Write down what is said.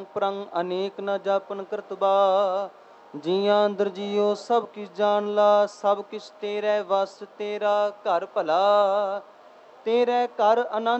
ਪ੍ਰੰਗ ਅਨੇਕ ਨ ਜਾਪਨ ਕਰਤਬਾ। ਜੀਆਂ ਅੰਦਰ ਜੀਓ ਸਭ ਕਿਛ ਜਾਣ ਲਾ, ਸਭ ਕਿਛ ਤੇਰੇ ਵਸ ਤੇਰਾ ਘਰ ਭਲਾ। ਤੇਰੇ ਘਰ ਆਨੰਦ